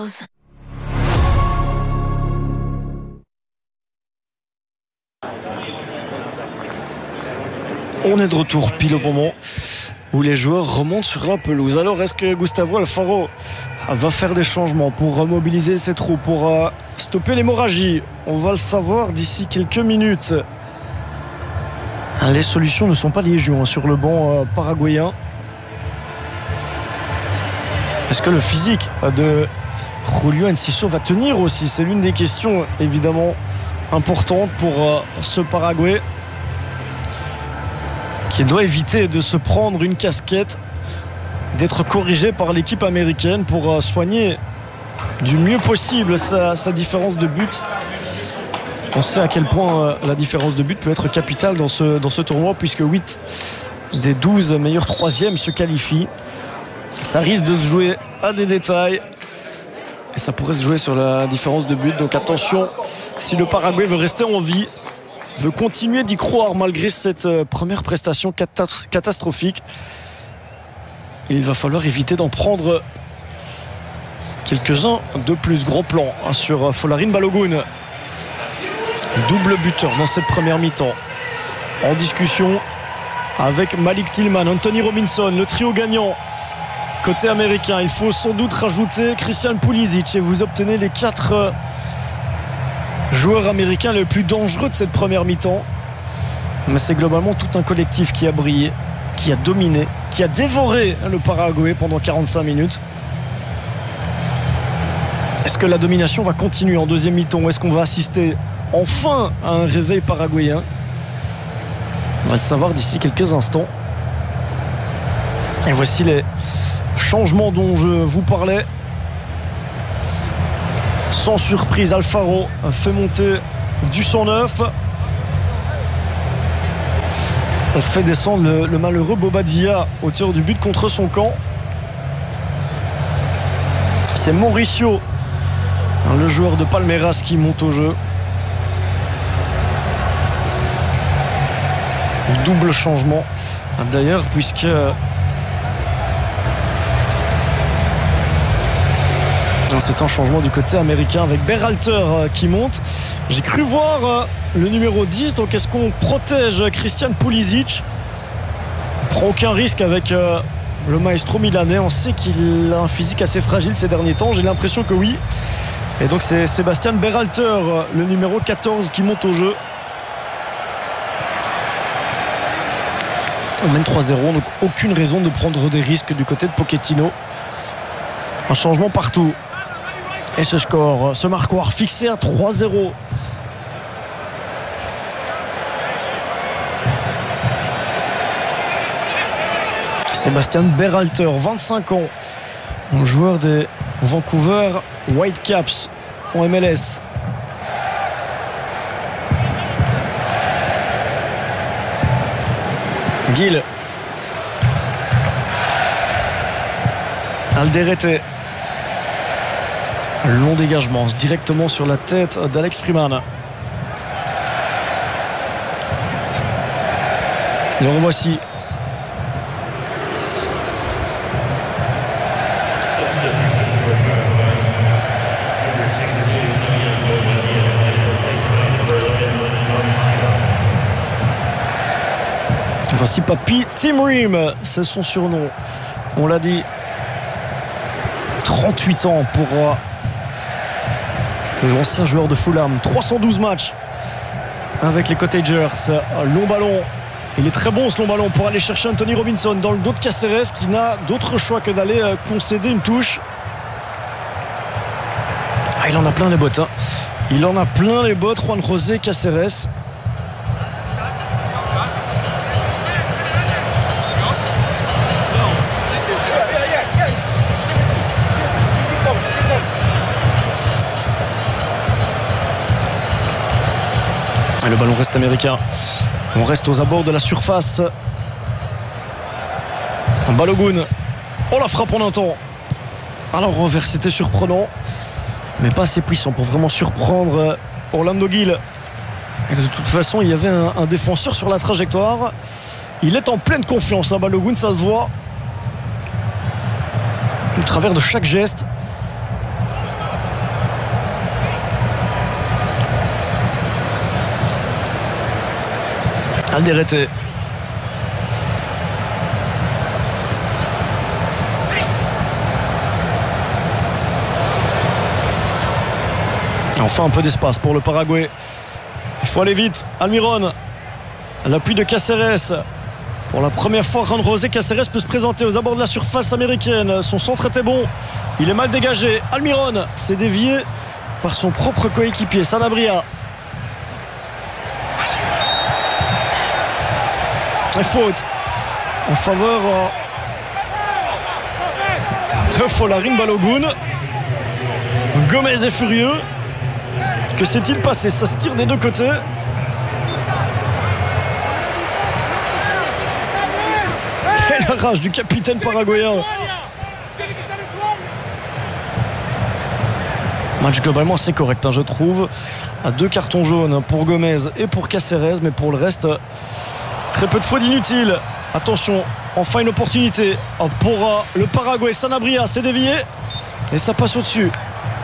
On est de retour pile au moment où les joueurs remontent sur la pelouse. Alors est-ce que Gustavo Alfaro va faire des changements pour remobiliser ses troupes, pour stopper l'hémorragie? On va le savoir d'ici quelques minutes. Les solutions ne sont pas légion sur le banc paraguayen. Est-ce que le physique de Julio Enciso va tenir aussi? C'est l'une des questions évidemment importantes pour ce Paraguay, qui doit éviter de se prendre une casquette, d'être corrigé par l'équipe américaine pour soigner du mieux possible sa différence de but. On sait à quel point la différence de but peut être capitale dans ce tournoi, puisque 8 des 12 meilleurs troisièmes se qualifient. Ça risque de se jouer à des détails et ça pourrait se jouer sur la différence de but. Donc attention, si le Paraguay veut rester en vie, veut continuer d'y croire malgré cette première prestation catastrophique, il va falloir éviter d'en prendre quelques-uns de plus. Gros plan sur Folarin Balogun, double buteur dans cette première mi-temps, en discussion avec Malik Tillman, Anthony Robinson, le trio gagnant côté américain. Il faut sans doute rajouter Christian Pulisic et vous obtenez les 4 joueurs américains les plus dangereux de cette première mi-temps. Mais c'est globalement tout un collectif qui a brillé, qui a dominé, qui a dévoré le Paraguay pendant 45 minutes. Est-ce que la domination va continuer en deuxième mi-temps? Est-ce qu'on va assister enfin à un réveil paraguayen? On va le savoir d'ici quelques instants. Et voici les changements dont je vous parlais. Sans surprise, Alfaro fait monter du 109. On fait descendre le malheureux Bobadilla, auteur du but contre son camp. C'est Mauricio, le joueur de Palmeiras, qui monte au jeu. Double changement d'ailleurs, puisque c'est un changement du côté américain avec Berhalter qui monte. J'ai cru voir le numéro 10. Donc est-ce qu'on protège Christian Pulisic? On prend aucun risque avec le maestro milanais. On sait qu'il a un physique assez fragile ces derniers temps. J'ai l'impression que oui. Et donc c'est Sébastien Berhalter, le numéro 14, qui monte au jeu. On mène 3-0, donc aucune raison de prendre des risques du côté de Pochettino. Un changement partout. Et ce score, ce marquoir fixé à 3-0. Sébastien Berhalter, 25 ans, un joueur des Vancouver Whitecaps en MLS. Gil, Alderete, long dégagement directement sur la tête d'Alex Freeman. Le revoici. Voici Papi Timrim, c'est son surnom. On l'a dit. 38 ans pour l'ancien joueur de Fulham. 312 matchs avec les Cottagers. Long ballon. Il est très bon ce long ballon pour aller chercher Anthony Robinson dans le dos de Caceres, qui n'a d'autre choix que d'aller concéder une touche. Ah, il en a plein les bottes. Il en a plein les bottes, Juan José Caceres. Et le ballon reste américain. On reste aux abords de la surface. Balogun. Oh, la frappe en un temps. Alors revers, c'était surprenant, mais pas assez puissant pour vraiment surprendre Orlando Gil. Et de toute façon, il y avait un défenseur sur la trajectoire. Il est en pleine confiance, Balogun, ça se voit au travers de chaque geste. Alderete. Enfin un peu d'espace pour le Paraguay. Il faut aller vite. Almiron à l'appui de Cáceres. Pour la première fois, Juan José Cáceres peut se présenter aux abords de la surface américaine. Son centre était bon. Il est mal dégagé. Almiron s'est dévié par son propre coéquipier Sanabria. Et faute en faveur de Folarin Balogun. Gomez est furieux. Que s'est-il passé? Ça se tire des deux côtés. Et la rage du capitaine paraguayen. Match globalement assez correct, je trouve. À 2 cartons jaunes pour Gomez et pour Cáceres, mais pour le reste, très peu de fautes inutiles. Attention, enfin une opportunité pour le Paraguay. Sanabria s'est dévié et ça passe au-dessus.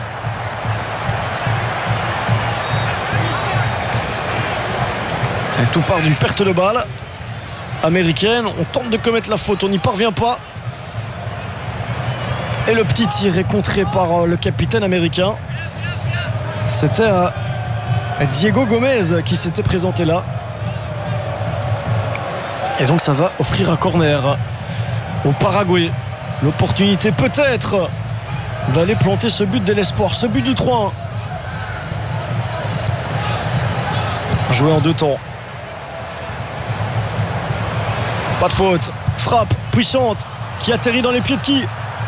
Et tout part d'une perte de balle américaine. On tente de commettre la faute, on n'y parvient pas. Et le petit tir est contré par le capitaine américain. C'était Diego Gomez qui s'était présenté là. Et donc ça va offrir un corner au Paraguay. L'opportunité peut-être d'aller planter ce but de l'espoir, ce but du 3-1. Joué en 2 temps. Pas de faute. Frappe puissante qui atterrit dans les pieds de qui?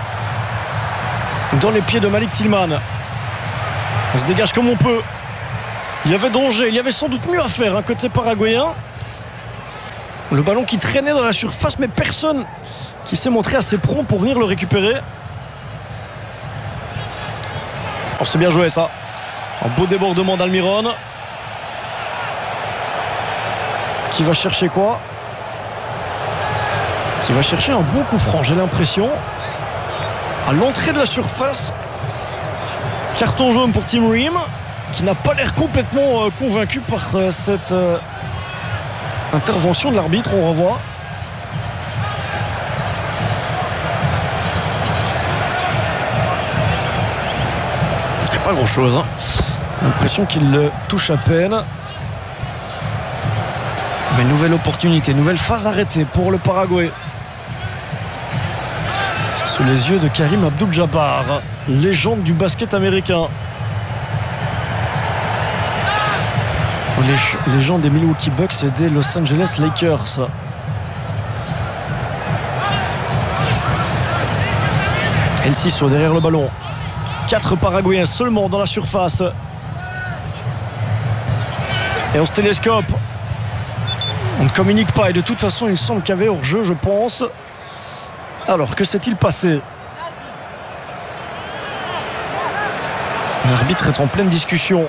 Dans les pieds de Malik Tillman. On se dégage comme on peut. Il y avait danger. Il y avait sans doute mieux à faire côté paraguayen. Le ballon qui traînait dans la surface, mais personne qui s'est montré assez prompt pour venir le récupérer. On s'est bien joué ça. Un beau débordement d'Almiron. Qui va chercher quoi? Qui va chercher un bon coup franc, j'ai l'impression. À l'entrée de la surface. Carton jaune pour Tim Ream, qui n'a pas l'air complètement convaincu par cette intervention de l'arbitre. On revoit. Il n'y a pas grand chose. L'impression qu'il le touche à peine. Mais nouvelle opportunité, nouvelle phase arrêtée pour le Paraguay. Sous les yeux de Karim Abdul-Jabbar, légende du basket américain. Légende des Milwaukee Bucks et des Los Angeles Lakers. Enciso derrière le ballon. 4 Paraguayens seulement dans la surface. Et on se télescope. On ne communique pas et de toute façon il semble qu'il y avait hors-jeu, je pense. Alors que s'est-il passé? L'arbitre est en pleine discussion.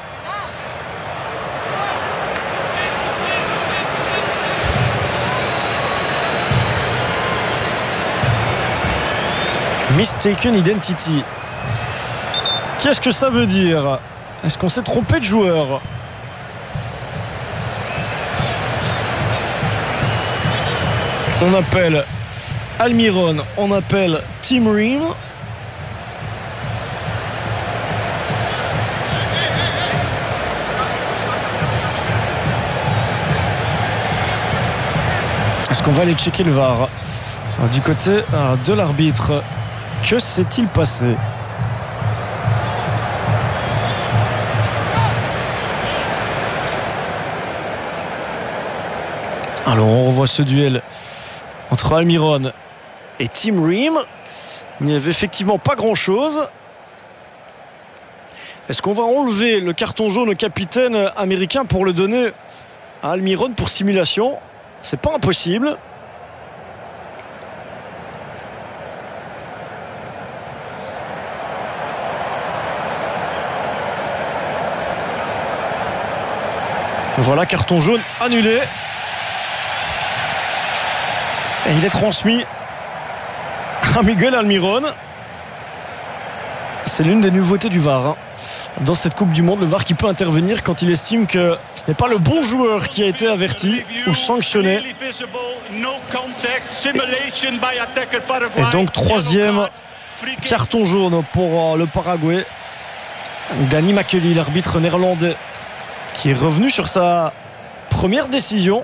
Mistaken identity. Qu'est-ce que ça veut dire? Est-ce qu'on s'est trompé de joueur? On appelle Almiron, on appelle Tim Ream. Est-ce qu'on va aller checker le VAR? Du côté de l'arbitre, que s'est-il passé? Alors on revoit ce duel entre Almiron et Tim Ream. Il n'y avait effectivement pas grand chose. Est-ce qu'on va enlever le carton jaune au capitaine américain pour le donner à Almiron pour simulation? C'est pas impossible. Voilà, carton jaune annulé. Et il est transmis à Miguel Almiron. C'est l'une des nouveautés du VAR hein. Dans cette Coupe du Monde, le VAR qui peut intervenir quand il estime que ce n'est pas le bon joueur qui a été averti ou sanctionné. Et donc troisième carton jaune pour le Paraguay. Danny McKelly, l'arbitre néerlandais, qui est revenu sur sa première décision.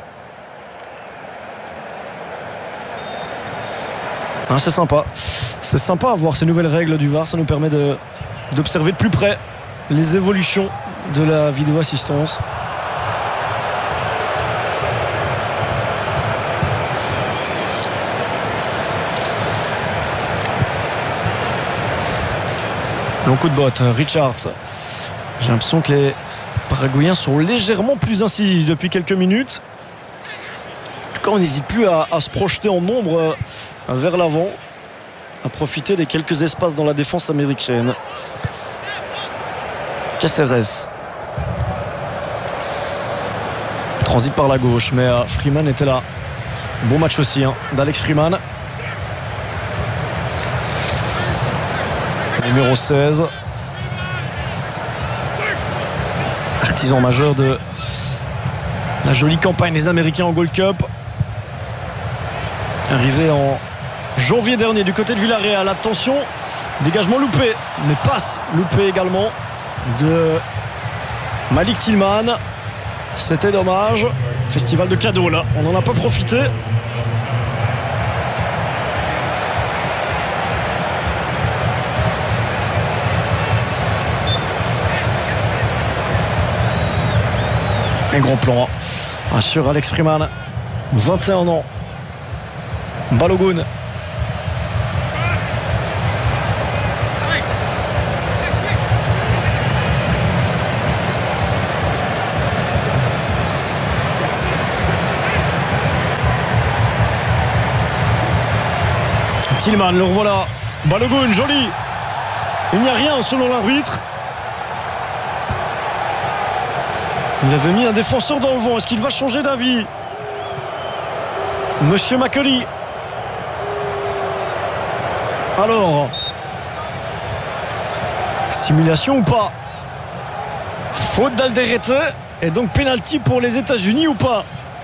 Ah, c'est sympa. C'est sympa à voir ces nouvelles règles du VAR. Ça nous permet d'observer de plus près les évolutions de la vidéo assistance. Long coup de botte, Richards. J'ai l'impression que les Paraguayens sont légèrement plus incisifs depuis quelques minutes. En tout cas, on n'hésite plus à se projeter en nombre vers l'avant, à profiter des quelques espaces dans la défense américaine. Caceres transite par la gauche, mais Freeman était là. Bon match aussi hein, d'Alex Freeman. Numéro 16. Artisan majeur de la jolie campagne des Américains en Gold Cup. Arrivé en janvier dernier du côté de Villarreal. Attention, dégagement loupé, mais passe loupé également de Malik Tillman. C'était dommage. Festival de cadeaux là, on n'en a pas profité. Un gros plan sur Alex Freeman, 21 ans. Balogun. Tillman, le revoilà. Balogun, joli. Il n'y a rien selon l'arbitre. Il avait mis un défenseur dans le vent. Est-ce qu'il va changer d'avis? Monsieur McKelly. Alors, simulation ou pas? Faute d'Alderete. Et donc penalty pour les États-Unis ou pas?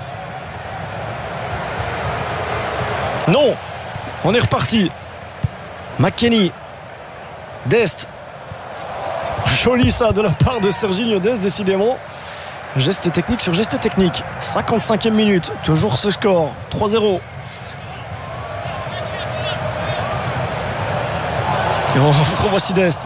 Non. On est reparti. McKennie. Dest. Joli ça de la part de Serginho Dest, décidément. Geste technique sur geste technique. 55e minute. Toujours ce score. 3-0. Et on revoici Dest.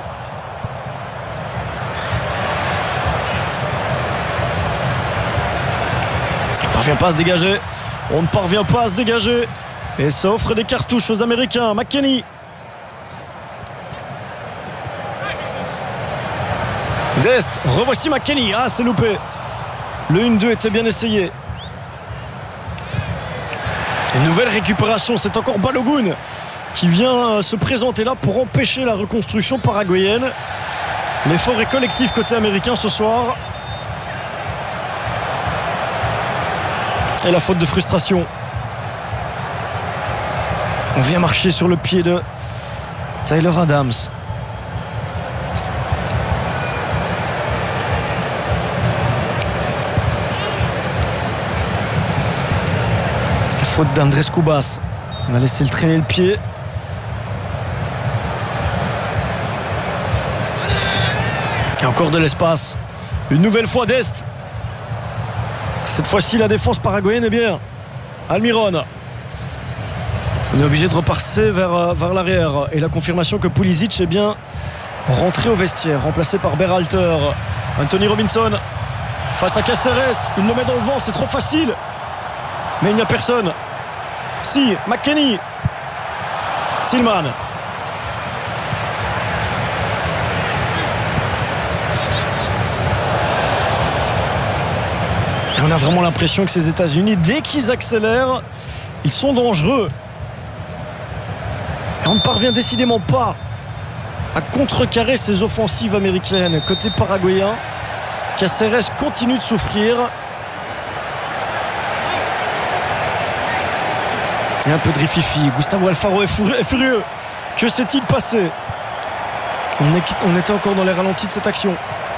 On ne parvient pas à se dégager. On ne parvient pas à se dégager. Et ça offre des cartouches aux Américains. McKennie. Dest. Revoici McKennie. Ah, c'est loupé. Le 1-2 était bien essayé. Une nouvelle récupération. C'est encore Balogun qui vient se présenter là pour empêcher la reconstruction paraguayenne. L'effort est collectif côté américain ce soir. Et la faute de frustration. On vient marcher sur le pied de Tyler Adams. Faute d'Andrés Cubas. On a laissé le traîner le pied. Et encore de l'espace. Une nouvelle fois Dest. Cette fois-ci, la défense paraguayenne est bien. Almiron. On est obligé de repasser vers l'arrière. Et la confirmation que Pulisic est bien rentré au vestiaire, remplacé par Berhalter. Anthony Robinson face à Caceres. Il le met dans le vent, c'est trop facile. Mais il n'y a personne. Si, McKennie. Tillman. Et on a vraiment l'impression que ces États-Unis, dès qu'ils accélèrent, ils sont dangereux. Et on ne parvient décidément pas à contrecarrer ces offensives américaines. Côté paraguayen, Caceres continue de souffrir. Et un peu de rififi. Gustavo Alfaro est furieux. Que s'est-il passé? On était encore dans les ralentis de cette action.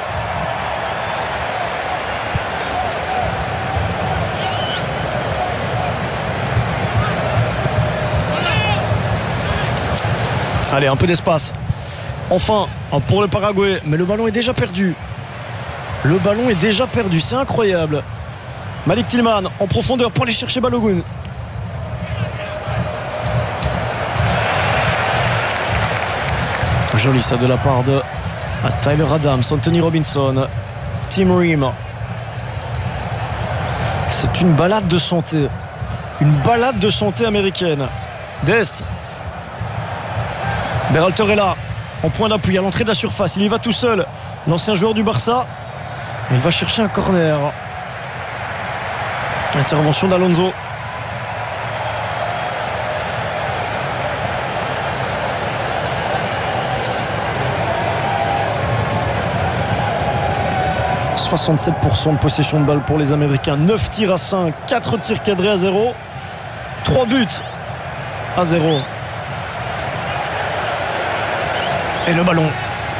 Allez, un peu d'espace. Enfin, pour le Paraguay. Mais le ballon est déjà perdu. Le ballon est déjà perdu. C'est incroyable. Malik Tillman en profondeur pour aller chercher Balogun. Joli ça de la part de Tyler Adams, Anthony Robinson, Tim Ream. C'est une balade de santé. Une balade de santé américaine. Dest. Berhalter est là, en point d'appui à l'entrée de la surface. Il y va tout seul, l'ancien joueur du Barça. Et il va chercher un corner. Intervention d'Alonso. « 67% de possession de balle pour les Américains. 9 tirs à 5, 4 tirs cadrés à 0. 3 buts à 0. Et le ballon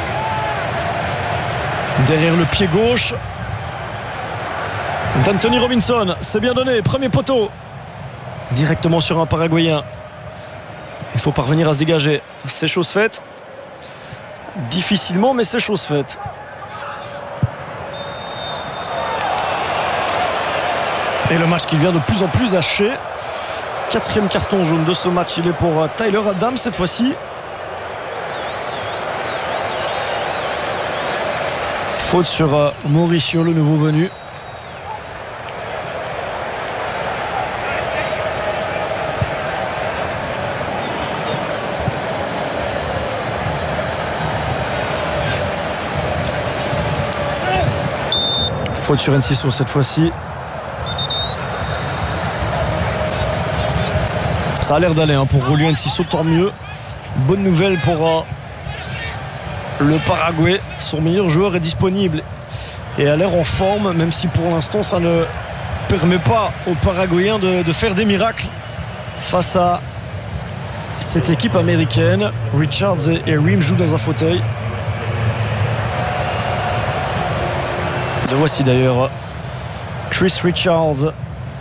derrière le pied gauche d'Anthony Robinson. C'est bien donné, premier poteau directement sur un Paraguayen. Il faut parvenir à se dégager. C'est chose faite, difficilement, mais c'est chose faite. Et le match qui devient de plus en plus haché. 4e carton jaune de ce match. Il est pour Tyler Adams cette fois-ci. Faute sur Mauricio, le nouveau venu. Faute sur Enciso cette fois-ci. Ça a l'air d'aller pour Julio Enciso, tant mieux. Bonne nouvelle pour le Paraguay. Son meilleur joueur est disponible et a l'air en forme, même si pour l'instant ça ne permet pas aux Paraguayens de faire des miracles face à cette équipe américaine. Richards et Ream jouent dans un fauteuil. Le voici d'ailleurs, Chris Richards.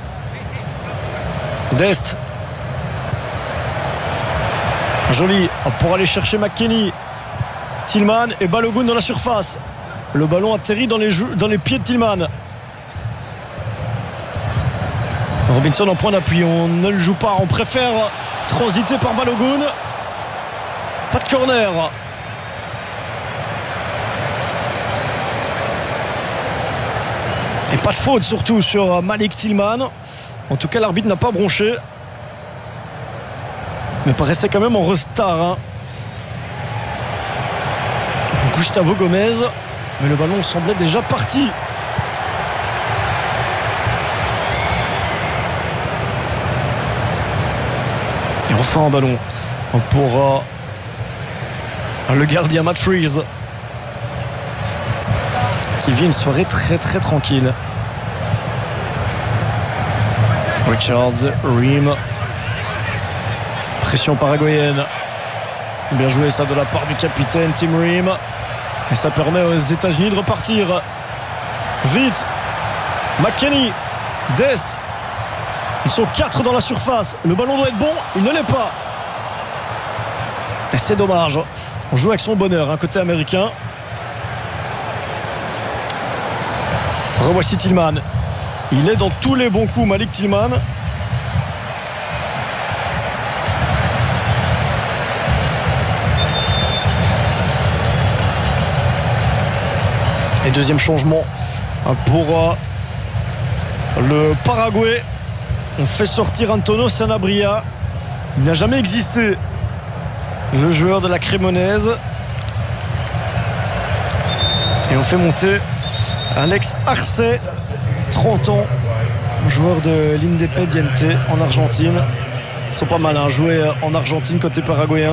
Dest. Joli pour aller chercher McKennie. Tillman et Balogun dans la surface. Le ballon atterrit dans les pieds de Tillman. Robinson en point d'appui. On ne le joue pas. On préfère transiter par Balogun. Pas de corner. Et pas de faute surtout sur Malik Tillman. En tout cas, l'arbitre n'a pas bronché. Mais paraissait quand même en retard. Gustavo Gomez. Mais le ballon semblait déjà parti. Et enfin un ballon pour le gardien Matt Freeze, qui vit une soirée très très tranquille. Richards, Ream. Pression paraguayenne. Bien joué ça de la part du capitaine Tim Ream. Et ça permet aux États-Unis de repartir vite. McKennie, Dest. Ils sont 4 dans la surface. Le ballon doit être bon, il ne l'est pas. Et c'est dommage. On joue avec son bonheur, côté américain. Revoici Tillman. Il est dans tous les bons coups, Malik Tillman. Et deuxième changement pour le Paraguay. On fait sortir Antonio Sanabria. Il n'a jamais existé, le joueur de la Crémonaise. Et on fait monter Alex Arce, 30 ans, joueur de l'Independiente en Argentine. Ils sont pas mal à jouer en Argentine côté paraguayen.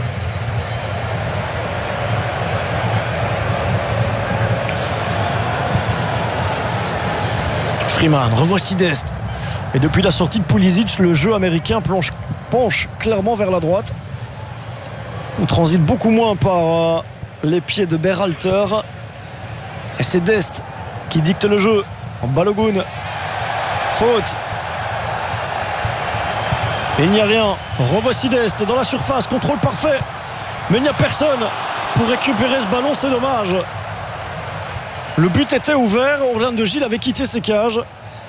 Freeman, revoici Dest. Et depuis la sortie de Pulisic, le jeu américain penche clairement vers la droite. On transite beaucoup moins par les pieds de Berhalter. Et c'est Dest qui dicte le jeu. Balogun. Faute. Et il n'y a rien. Revoici Dest dans la surface. Contrôle parfait. Mais il n'y a personne pour récupérer ce ballon. C'est dommage. Le but était ouvert. Orlando Gil avait quitté ses cages.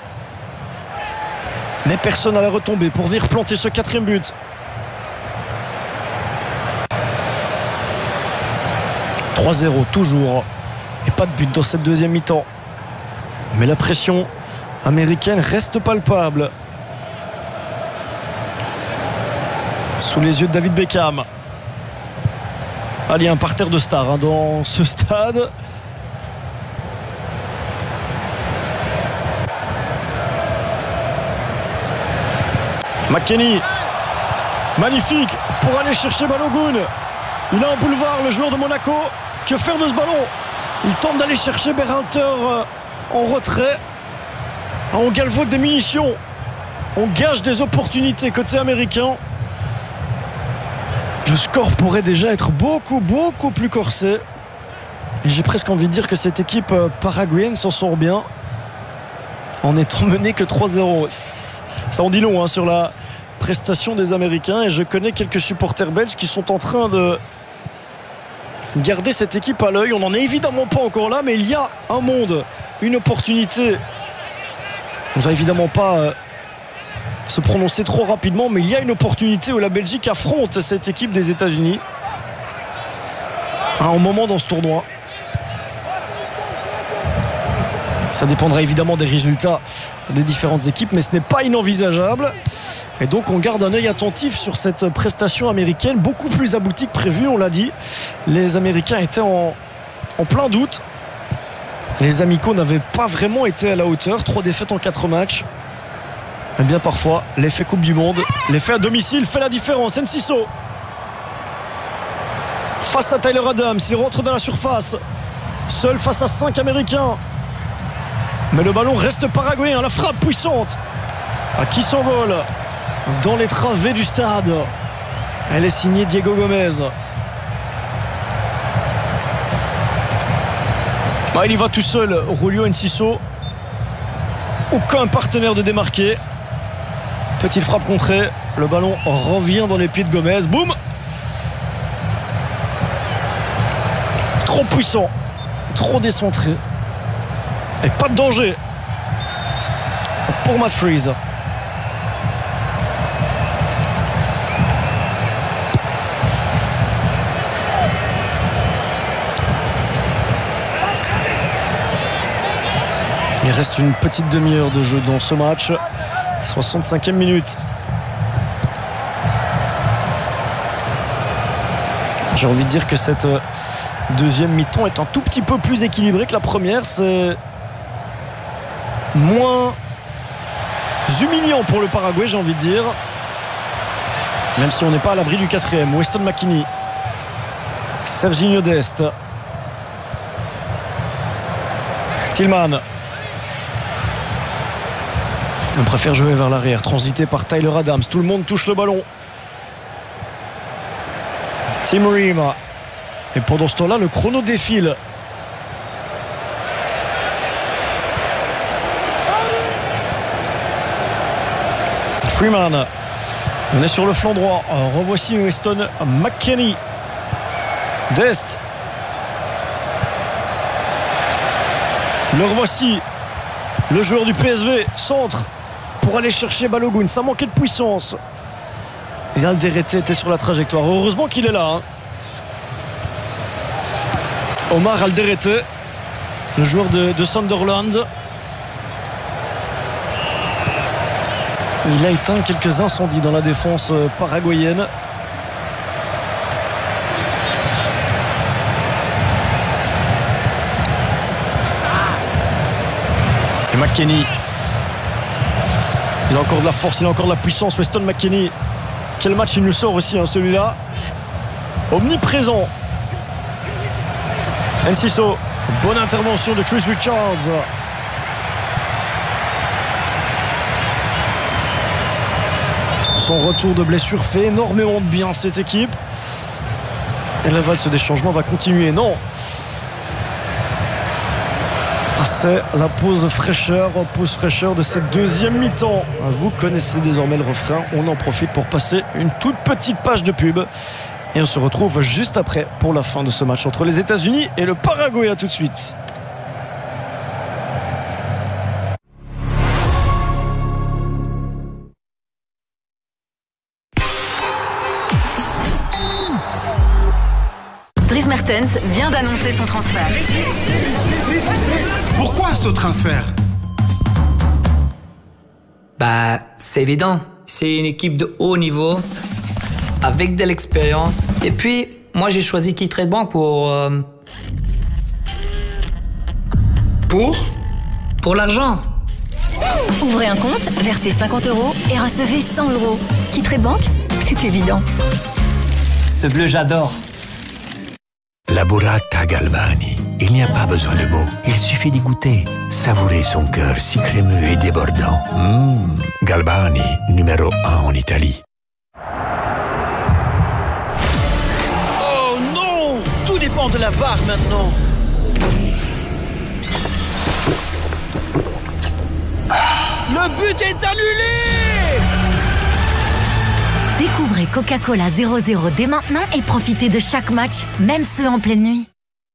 Mais personne n'allait retomber pour venir planter ce 4e but. 3-0 toujours. Et pas de but dans cette 2e mi-temps. Mais la pression américaine reste palpable. Sous les yeux de David Beckham. Il y a un parterre de stars dans ce stade. McKennie. Magnifique pour aller chercher Balogun. Il a un boulevard, le joueur de Monaco. Que faire de ce ballon? Il tente d'aller chercher Berhalter en retrait. On galvaude des munitions. On gâche des opportunités côté américain. Le score pourrait déjà être beaucoup plus corsé. Et j'ai presque envie de dire que cette équipe paraguayenne s'en sort bien en étant menée que 3-0. Ça en dit long sur la prestation des Américains. Et je connais quelques supporters belges qui sont en train de garder cette équipe à l'œil. On n'en est évidemment pas encore là, mais il y a un monde, une opportunité. On ne va évidemment pas se prononcer trop rapidement, mais il y a une opportunité où la Belgique affronte cette équipe des États-Unis à un moment dans ce tournoi. Ça dépendra évidemment des résultats des différentes équipes, mais ce n'est pas inenvisageable. Et donc on garde un œil attentif sur cette prestation américaine, beaucoup plus aboutie que prévu, on l'a dit. Les Américains étaient en plein doute. Les amicaux n'avaient pas vraiment été à la hauteur. 3 défaites en 4 matchs. Et bien parfois, l'effet Coupe du Monde, l'effet à domicile fait la différence. Enciso face à Tyler Adams, il rentre dans la surface. Seul face à 5 Américains. Mais le ballon reste paraguayen. La frappe puissante qui s'envole dans les travées du stade. Elle est signée Diego Gomez. Il y va tout seul, Julio Enciso. Aucun partenaire de démarquer. Petite frappe contrée. Le ballon revient dans les pieds de Gomez. Boum. Trop puissant. Trop décentré. Et pas de danger pour Matt Freese. Il reste une petite demi-heure de jeu dans ce match. 65e minute. J'ai envie de dire que cette 2e mi-temps est un tout petit peu plus équilibrée que la première. C'est moins humiliant pour le Paraguay, j'ai envie de dire. Même si on n'est pas à l'abri du 4e. Weston McKennie. Serginho Dest. Tillman. On préfère jouer vers l'arrière, transité par Tyler Adams. Tout le monde touche le ballon. Tim Ream. Et pendant ce temps-là, le chrono défile. Freeman. On est sur le flanc droit. Revoici Weston McKennie. Dest. Le revoici. Le joueur du PSV. Centre. Pour aller chercher Balogun, ça manquait de puissance. Et Alderete était sur la trajectoire. Heureusement qu'il est là. Omar Alderete, le joueur de Sunderland. Il a éteint quelques incendies dans la défense paraguayenne. Et McKennie. Il a encore de la force, il a encore de la puissance. Weston McKennie. Quel match il nous sort aussi, celui-là. Omniprésent. Enciso. Bonne intervention de Chris Richards. Son retour de blessure fait énormément de bien cette équipe. Et la valse des changements va continuer. Non. C'est la pause fraîcheur de cette deuxième mi-temps. Vous connaissez désormais le refrain. On en profite pour passer une toute petite page de pub. Et on se retrouve juste après pour la fin de ce match entre les États-Unis et le Paraguay. À tout de suite. Dries Mertens vient d'annoncer son transfert. Pourquoi ce transfert? C'est évident. C'est une équipe de haut niveau, avec de l'expérience. Et puis, moi, j'ai choisi KeyTradeBank pour l'argent. Ouvrez un compte, versez 50 € et recevez 100 €. KeyTradeBank, c'est évident. Ce bleu, j'adore. La burrata Galbani. Il n'y a pas besoin de mots. Il suffit d'y goûter. Savourer son cœur si crémeux et débordant. Galbani, numéro 1 en Italie. Oh non! Tout dépend de la VAR maintenant. Le but est annulé! Découvrez Coca-Cola 0,0 dès maintenant et profitez de chaque match, même ceux en pleine nuit.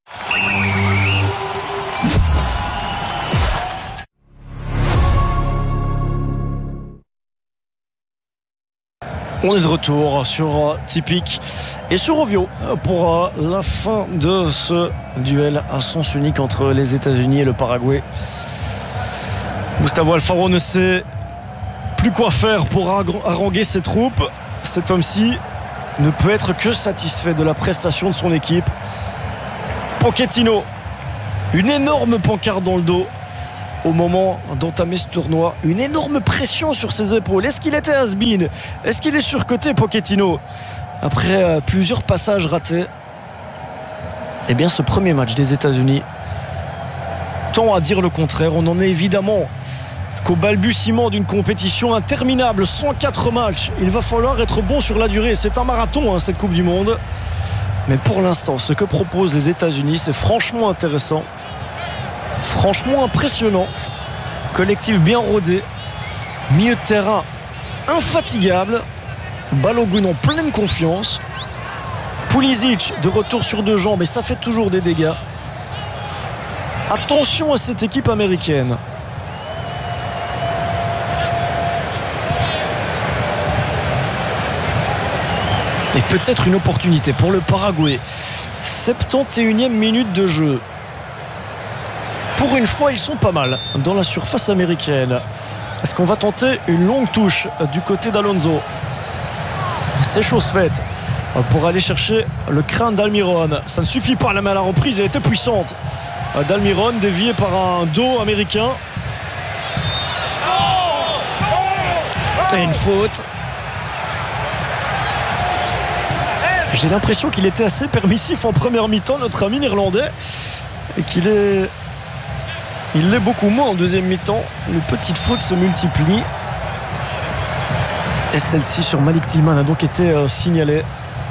On est de retour sur Tipic et sur Ovio pour la fin de ce duel à sens unique entre les États-Unis et le Paraguay. Gustavo Alfaro ne sait plus quoi faire pour haranguer ses troupes. Cet homme-ci ne peut être que satisfait de la prestation de son équipe. Pochettino, une énorme pancarte dans le dos au moment d'entamer ce tournoi. Une énorme pression sur ses épaules. Est-ce qu'il était has-been? Est-ce qu'il est surcoté, Pochettino? Après plusieurs passages ratés, eh bien ce premier match des États-Unis tend à dire le contraire. On n'en est évidemment qu'au balbutiement d'une compétition interminable. 104 matchs. Il va falloir être bon sur la durée. C'est un marathon, cette Coupe du Monde. Mais pour l'instant, ce que proposent les États-Unis, c'est franchement intéressant. Franchement impressionnant. Collectif bien rodé. Milieu de terrain infatigable. Balogun en pleine confiance. Pulisic de retour sur deux jambes et ça fait toujours des dégâts. Attention à cette équipe américaine. Et peut-être une opportunité pour le Paraguay. 71e minute de jeu. Pour une fois, ils sont pas mal dans la surface américaine. Est-ce qu'on va tenter une longue touche du côté d'Alonso? C'est chose faite pour aller chercher le crâne d'Almiron. Ça ne suffit pas, la main à la reprise, elle était puissante. D'Almiron dévié par un dos américain. Et une faute. J'ai l'impression qu'il était assez permissif en première mi-temps, notre ami néerlandais, et qu'il est... Il l'est beaucoup moins en deuxième mi-temps. Les petites fautes se multiplient. Et celle-ci sur Malik Tillman a donc été signalée.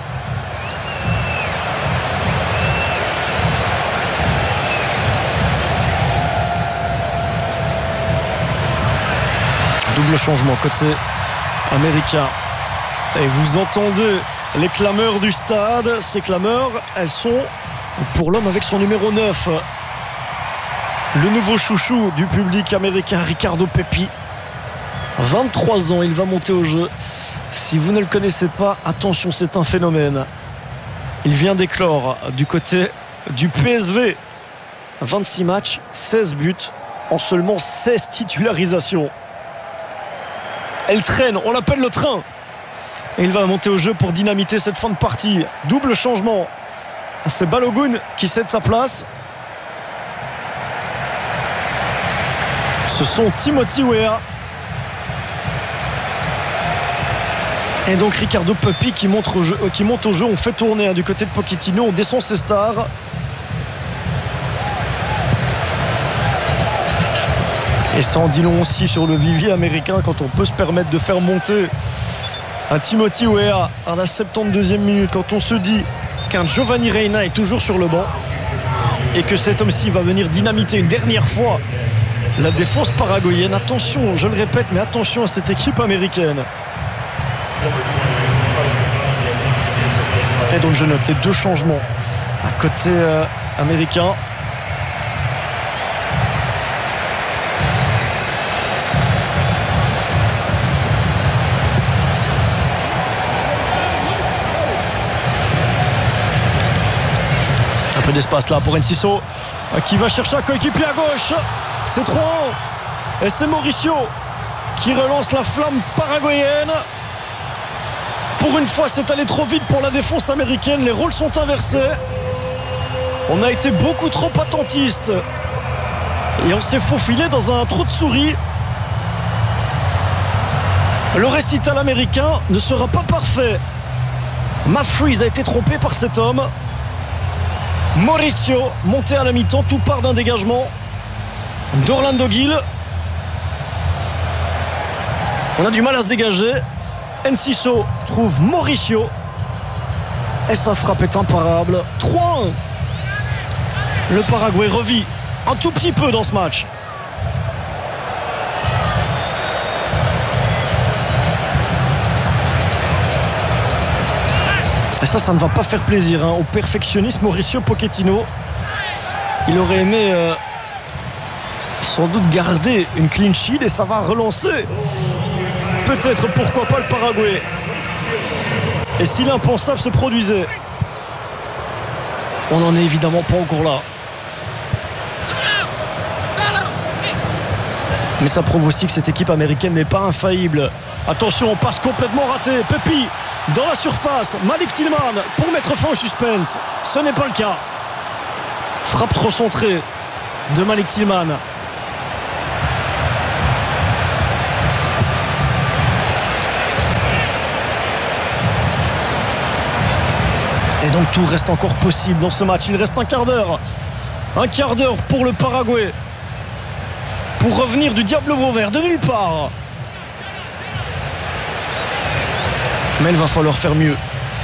Double changement côté américain. Et vous entendez les clameurs du stade. Ces clameurs, elles sont pour l'homme avec son numéro 9. Le nouveau chouchou du public américain, Ricardo Pepi. 23 ans, il va monter au jeu. Si vous ne le connaissez pas, attention, c'est un phénomène. Il vient d'éclore du côté du PSV. 26 matchs, 16 buts en seulement 16 titularisations. Elle traîne, on l'appelle le train. Et il va monter au jeu pour dynamiter cette fin de partie. Double changement. C'est Balogun qui cède sa place. Ce sont Timothy Weah et donc Ricardo Pepi qui monte au jeu. On fait tourner du côté de Pochettino. On descend ses stars. Et ça en dit long aussi sur le vivier américain quand on peut se permettre de faire monter un Timothy Weah à la 72e minute. Quand on se dit qu'un Giovanni Reina est toujours sur le banc et que cet homme-ci va venir dynamiter une dernière fois la défense paraguayenne. Attention, je le répète, mais attention à cette équipe américaine. Et donc je note les 2 changements à côté américain. Un peu d'espace là pour Enciso qui va chercher un coéquipier à gauche. C'est 3-1 et c'est Mauricio qui relance la flamme paraguayenne. Pour une fois, c'est allé trop vite pour la défense américaine. Les rôles sont inversés. On a été beaucoup trop attentiste et on s'est faufilé dans un trou de souris. Le récital américain ne sera pas parfait. Matt Freese a été trompé par cet homme. Mauricio monté à la mi-temps, tout part d'un dégagement d'Orlando Gil. On a du mal à se dégager. Enciso trouve Mauricio et sa frappe est imparable. 3-1. Le Paraguay revit un tout petit peu dans ce match. Et ça ne va pas faire plaisir au perfectionniste Mauricio Pochettino. Il aurait aimé sans doute garder une clean sheet et ça va relancer peut-être, pourquoi pas, le Paraguay. Et si l'impensable se produisait, on n'en est évidemment pas encore là. Mais ça prouve aussi que cette équipe américaine n'est pas infaillible. Attention, on passe complètement raté. Pepi dans la surface. Malik Tillman pour mettre fin au suspense. Ce n'est pas le cas. Frappe trop centrée de Malik Tillman. Et donc tout reste encore possible dans ce match. Il reste un quart d'heure. Un quart d'heure pour le Paraguay. Pour revenir du Diable Vauvert de nulle part. Mais il va falloir faire mieux.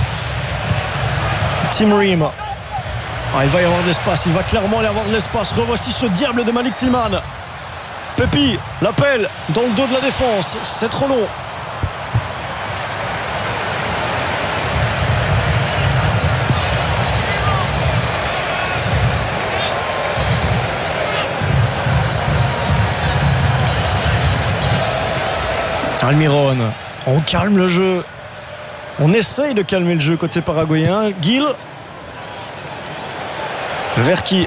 Tim Ream. Il va y avoir de l'espace. Il va clairement y avoir de l'espace. Revoici ce diable de Malik Tillman. Pepi l'appelle dans le dos de la défense. C'est trop long. Almiron, on calme le jeu. On essaye de calmer le jeu côté paraguayen. Gil. Vers qui?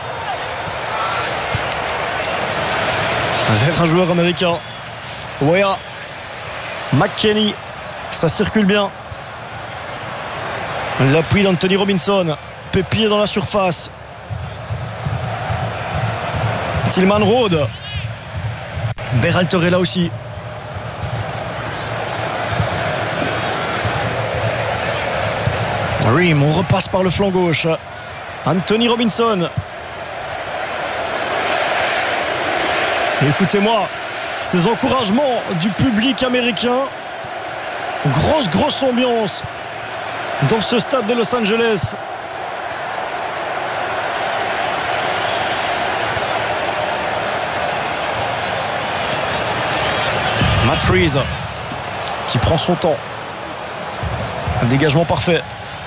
Vers un joueur américain. Wea. McKenny. Ça circule bien. L'appui d'Anthony Robinson. Pepi est dans la surface. Tillman Rode. Berhalter est là aussi. Ream, on repasse par le flanc gauche. Anthony Robinson. Écoutez-moi, ces encouragements du public américain. Grosse ambiance dans ce stade de Los Angeles. Matt Freese qui prend son temps. Un dégagement parfait.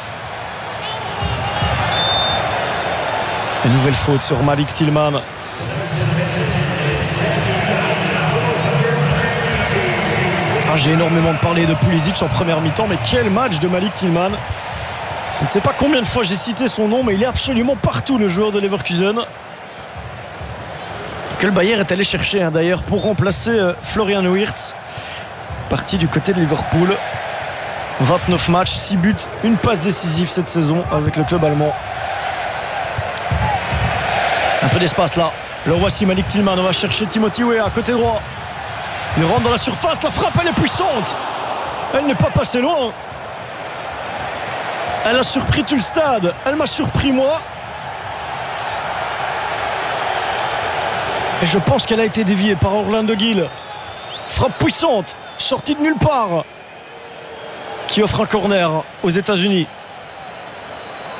Une nouvelle faute sur Malik Tillman. J'ai énormément parlé de Pulisic en première mi-temps, mais quel match de Malik Tillman. Je ne sais pas combien de fois j'ai cité son nom, mais il est absolument partout, le joueur de Leverkusen. Que le Bayern est allé chercher d'ailleurs pour remplacer Florian Wirtz, parti du côté de Liverpool. 29 matchs, 6 buts, une passe décisive cette saison avec le club allemand. Un peu d'espace là. Le voici Malik Tillman. On va chercher Timothy Weah côté droit. Il rentre dans la surface. La frappe, elle est puissante. Elle n'est pas passée loin. Elle a surpris tout le stade. Elle m'a surpris moi. Et je pense qu'elle a été déviée par Orlando Gil. Frappe puissante, sortie de nulle part, qui offre un corner aux États-Unis.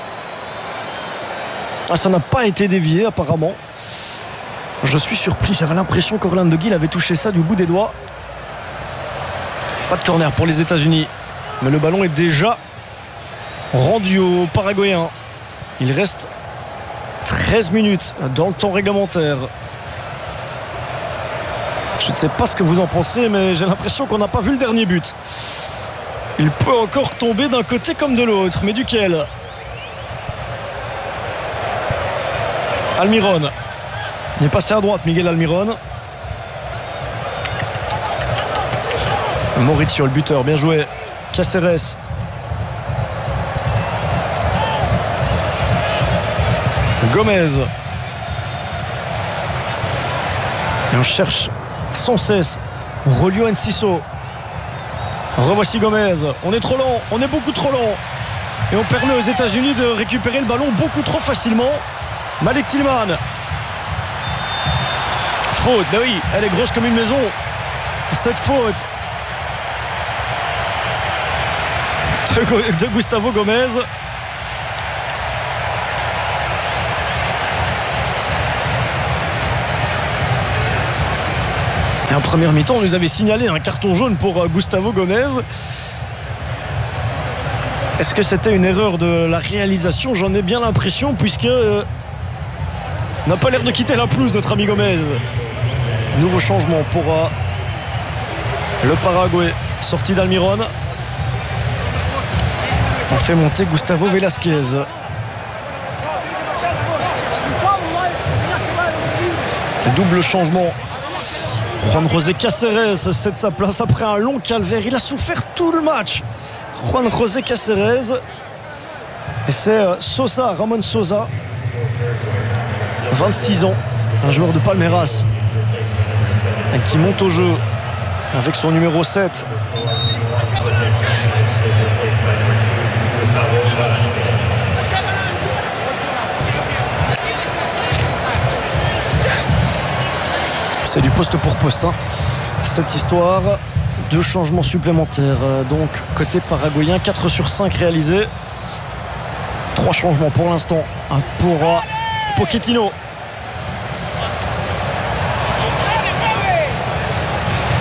Ça n'a pas été dévié apparemment. Je suis surpris, j'avais l'impression qu'Orlando Gill avait touché ça du bout des doigts. Pas de corner pour les États-Unis, mais le ballon est déjà rendu aux Paraguayens. Il reste 13 minutes dans le temps réglementaire. Je ne sais pas ce que vous en pensez, mais j'ai l'impression qu'on n'a pas vu le dernier but. Il peut encore tomber d'un côté comme de l'autre, mais duquel? Almiron. Il est passé à droite, Miguel Almiron. Mauricio, le buteur, bien joué. Cáceres. Gomez. Et on cherche sans cesse Rolio Enciso. Revoici Gomez. On est trop lent, on est beaucoup trop lent. Et on permet aux États-Unis de récupérer le ballon beaucoup trop facilement. Malik Tillman. Faute, ben oui, elle est grosse comme une maison. Cette faute de Gustavo Gomez. Et en première mi-temps, on nous avait signalé un carton jaune pour Gustavo Gomez. Est-ce que c'était une erreur de la réalisation? J'en ai bien l'impression, puisque n'a pas l'air de quitter la pelouse, notre ami Gomez. Nouveau changement pour le Paraguay, sortie d'Almiron. On fait monter Gustavo Velasquez. Double changement. Juan José Cáceres cède sa place après un long calvaire. Il a souffert tout le match. Juan José Cáceres. Et c'est Sosa, Ramon Sosa, 26 ans, un joueur de Palmeiras, qui monte au jeu avec son numéro 7. C'est du poste pour poste, hein, cette histoire. 2 changements supplémentaires donc côté paraguayen, 4 sur 5 réalisés. 3 changements pour l'instant pour Pochettino.